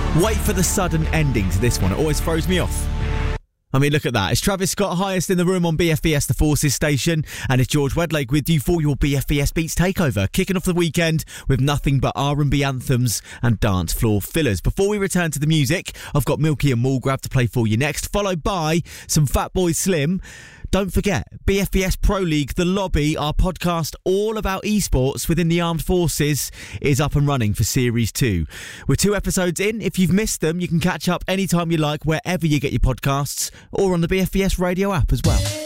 Wait for the sudden ending to this one. It always throws me off. I mean, look at that. It's Travis Scott highest in the room on BFBS, the Forces station. And it's George Wedlake with you for your BFBS Beats Takeover. Kicking off the weekend with nothing but R&B anthems and dance floor fillers. Before we return to the music, I've got Milky and Mallgrab to play for you next, followed by some Fatboy Slim. Don't forget, BFBS Pro League, The Lobby, our podcast all about esports within the armed forces, is up and running for Series 2. We're 2 episodes in. If you've missed them, you can catch up anytime you like, wherever you get your podcasts, or on the BFBS radio app as well.